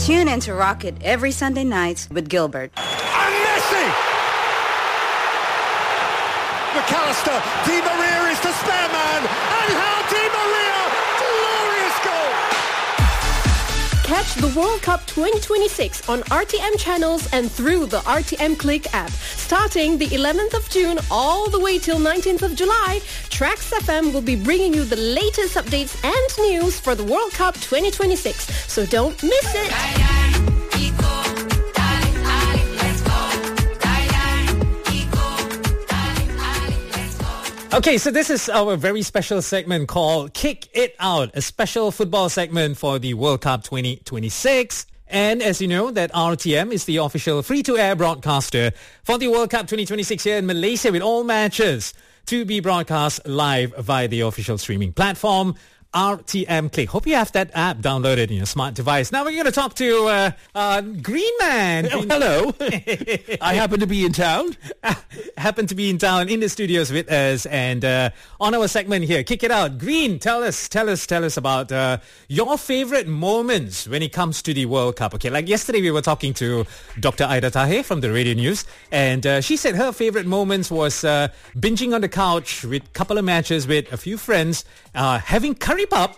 Tune in to Rock It every Sunday night with Gilbert. And Messi! McAllister, Di Maria is the spare man, and how Di Maria, glorious goal! Catch the World Cup 2026 on RTM channels and through the RTM Click app. Starting the 11th of June all the way till 19th of July, Trax FM will be bringing you the latest updates and news for the World Cup 2026. So don't miss it. Okay, so this is our very special segment called Kick It Out, a special football segment for the World Cup 2026. And as you know, that RTM is the official free-to-air broadcaster for the World Cup 2026 here in Malaysia, with all matches to be broadcast live via the official streaming platform, RTM Click. Hope you have that app downloaded in your smart device. Now we're going to talk to Green Man. Hello. I happen to be in town. Happen to be in town in the studios with us, and on our segment here, Kick It Out. Green, tell us about your favorite moments when it comes to the World Cup. Okay, like yesterday we were talking to Dr. Aida Tahir from the radio news, and she said her favorite moments was binging on the couch with a couple of matches with a few friends, having curry pup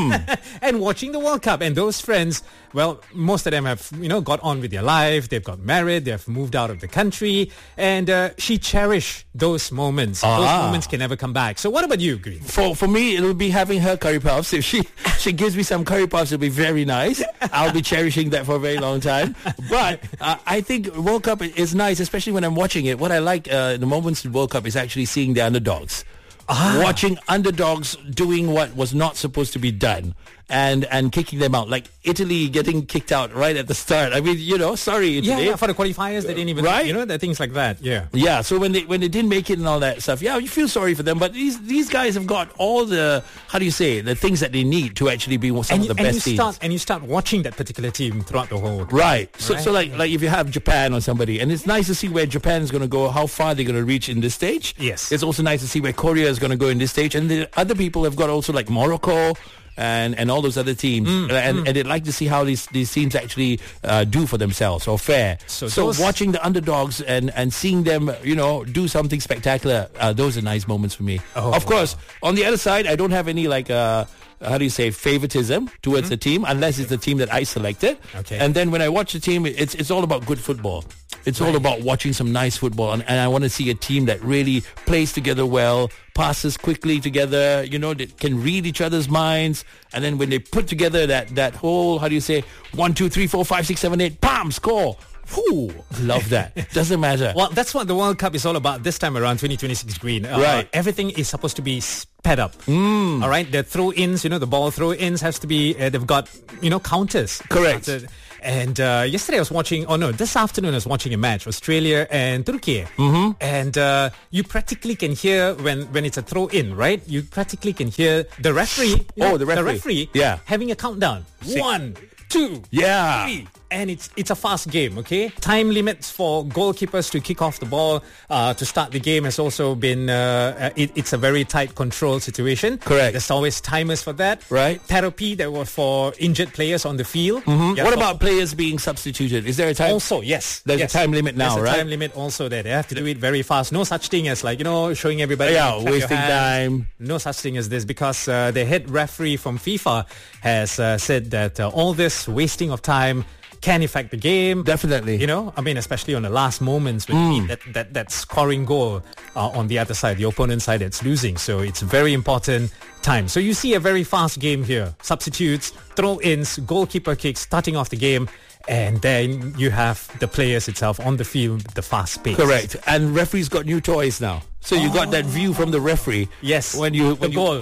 and watching the World Cup. And those friends, well, most of them have, got on with their life. They've got married. They've moved out of the country. And she cherished those moments. Those moments can never come back. So what about you, Green? For me, it will be having her curry puffs. If she gives me some curry puffs, it'll be very nice. I'll be cherishing that for a very long time. But I think World Cup is nice, especially when I'm watching it. What I like the moments in World Cup is actually seeing the underdogs. Watching underdogs doing what was not supposed to be done and kicking them out, like Italy getting kicked out right at the start. I mean, sorry, Italy. Yeah, for the qualifiers, they didn't even, the things like that. Yeah. So when they didn't make it and all that stuff, you feel sorry for them. But these guys have got all the, the things that they need to actually be some of the best teams. And you start watching that particular team throughout the whole. Right. So like if you have Japan or somebody, and it's nice to see where Japan is going to go, how far they're going to reach in this stage. Yes. It's also nice to see where Korea is going to go in this stage, and the other people have got also like Morocco and all those other teams, and they'd like to see how these teams actually do for themselves or fare. So watching the underdogs and seeing them, do something spectacular, those are nice moments for me. Of course, on the other side, I don't have any favoritism towards the team, unless it's the team that I selected. Okay. And then when I watch the team, it's all about good football. It's all about watching some nice football, and I want to see a team that really plays together well, passes quickly together, that can read each other's minds, and then when they put together that whole, 1, 2, 3, 4, 5, 6, 7, 8, bam, score. Whew, love that. Doesn't matter. Well, that's what the World Cup is all about this time around, 2026 Green. Right. Everything is supposed to be sped up. All right. The throw-ins, the ball throw-ins has to be, they've got, counters. Correct. And yesterday I was watching, this afternoon I was watching a match, Australia and Turkey. And you practically can hear when it's a throw-in, right? You practically can hear the referee. The referee. Yeah. Having a countdown. 1, 2, yeah. 3. And it's a fast game, okay? Time limits for goalkeepers to kick off the ball to start the game has also been, it's a very tight control situation. Correct. There's always timers for that. Right. Therapy that was for injured players on the field. What about players being substituted? Is there a time? Also, yes. There's a time limit now, There's right? a time limit also there. They have to do it very fast. No such thing as showing everybody. Yeah, wasting time. No such thing as this, because the head referee from FIFA has said that all this wasting of time can affect the game. Definitely. Especially on the last moments when you need that scoring goal on the other side, the opponent side that's losing. So it's very important time. So you see a very fast game here. Substitutes, throw-ins, goalkeeper kicks, starting off the game. And then you have the players itself on the field, the fast pace. Correct. And referees got new toys now. So you got that view from the referee. Yes. When you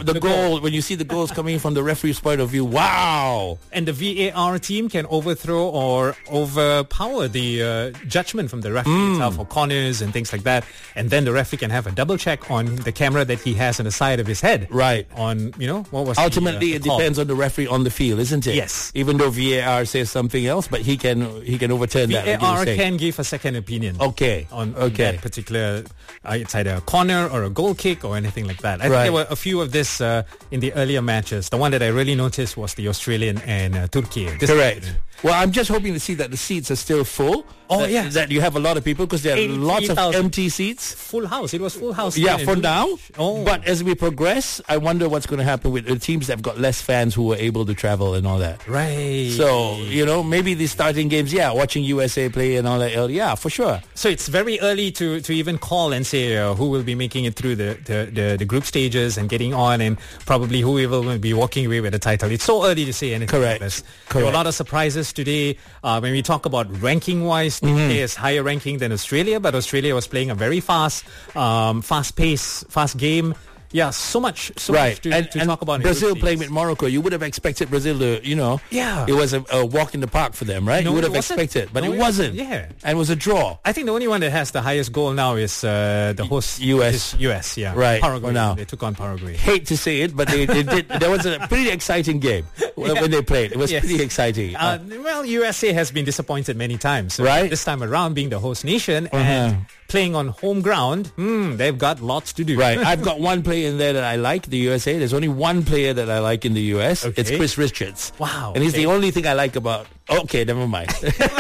see the goals coming from the referee's point of view. Wow. And the VAR team can overthrow or overpower the judgment from the referee itself for corners and things like that. And then the referee can have a double check on the camera that he has on the side of his head. Right. On, what was ultimately the it depends on the referee on the field, isn't it? Yes. Even though VAR says something else, but he can overturn that. VAR can give a second opinion. Okay. On that particular, it's either a corner or a goal kick or anything like that. I think there were a few of this in the earlier matches. The one that I really noticed was the Australian and Turkey. Correct. Well, I'm just hoping to see that the seats are still full. Oh, that, yes. That you have a lot of people because there are lots of 83,000. empty seats. Full house. It was full house. Yeah, then for in now. Oh. But as we progress, I wonder what's going to happen with the teams that have got less fans who were able to travel and all that. Right. So, maybe the starting games, watching USA play and all that, yeah, for sure. So it's very early to even call and say who will be making it through the group stages and getting on, and probably who will be walking away with the title. It's so early to say anything. Correct. Like this. There were a lot of surprises today. When we talk about ranking-wise, the UK is higher ranking than Australia, but Australia was playing a very fast pace, fast game. Yeah, so much to talk about. Brazil playing with Morocco, you would have expected Brazil to, it was a walk in the park for them, right? No, you would it have wasn't. expected, but No, it wasn't. Yeah. And it was a draw. I think the only one that has the highest goal now is the host US. US, yeah. Right. Paraguay. For now. They took on Paraguay. Hate to say it, but they did. There was a pretty exciting game when they played. It was pretty exciting. Well, USA has been disappointed many times. So Right. This time around, being the host nation and playing on home ground, they've got lots to do. Right. I've got one player in there that I like, the USA. There's only one player that I like in the US. Okay. It's Chris Richards. Wow. And he's the only thing I like about... Okay, never mind.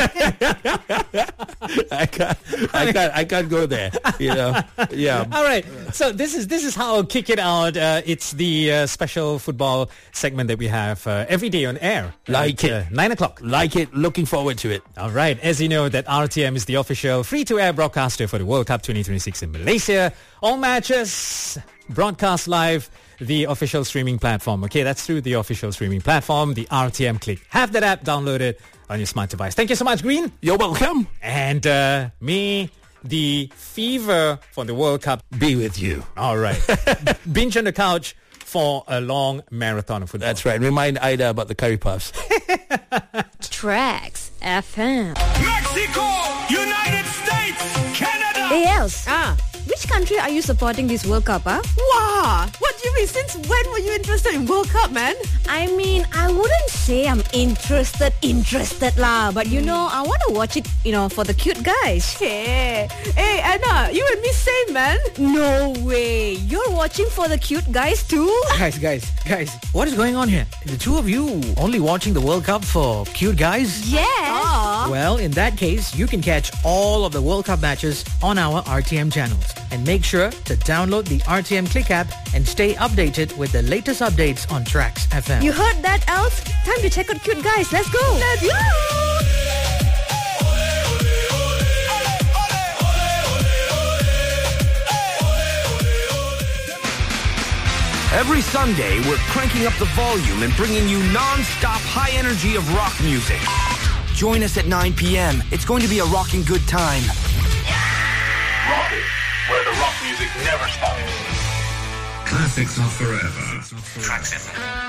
I can't go there, Yeah. All right. So this is how I'll kick it out. It's the special football segment that we have every day on air. Like at, it. 9 o'clock. Like it. Looking forward to it. All right. As you know, that RTM is the official free-to-air broadcaster for the World Cup 2026 in Malaysia. All matches broadcast live, the official streaming platform. Okay, that's through the official streaming platform, the RTM Click. Have that app downloaded on your smart device. Thank you so much, Green. You're welcome. And may the fever for the World Cup Be with you. all right. Binge on the couch for a long marathon of football. That's right. Remind Ida about the curry puffs. Tracks FM. Mexico, United States, Canada. Hey, Els. Which country are you supporting this World Cup, Wow! What do you mean? Since when were you interested in World Cup, man? I mean, I wouldn't say I'm interested lah. But I want to watch it, for the cute guys. Hey, Anna, you and me same, man. No way. You're watching for the cute guys too? Guys, what is going on here? The two of you only watching the World Cup for cute guys? Yes. Well, in that case, you can catch all of the World Cup matches on our RTM channels. And make sure to download the RTM Click app and stay updated with the latest updates on Tracks FM. You heard that, Els? Time to check out cute guys. Let's go. Let's go. Every Sunday, we're cranking up the volume and bringing you non-stop high energy of rock music. Join us at 9 p.m. It's going to be a rocking good time. Rocking, where the rock music never stops. Classics are forever. Tracks FM.